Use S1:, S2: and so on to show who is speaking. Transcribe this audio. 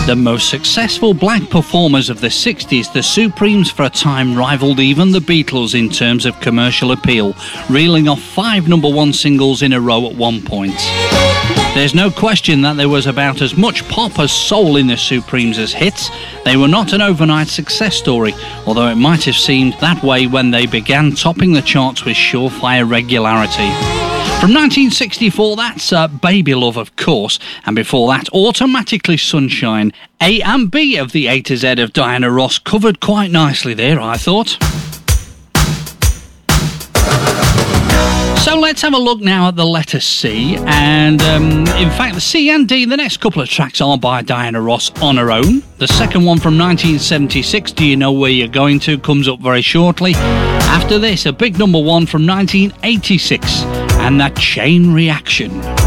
S1: The most successful black performers of the 60s, the Supremes for a time rivaled even the Beatles in terms of commercial appeal, reeling off 5 number 1 singles in a row at one point. There's no question that there was about as much pop as soul in the Supremes as hits. They were not an overnight success story, although it might have seemed that way when they began topping the charts with surefire regularity. From 1964, that's Baby Love, of course, and before that, Automatically Sunshine. A and B of the A to Z of Diana Ross covered quite nicely there, I thought. So let's have a look now at the letter C, and in fact the C and D, the next couple of tracks are by Diana Ross on her own. The second one from 1976, Do You Know Where You're Going To, comes up very shortly. After this, a big number 1 from 1986, and that Chain Reaction.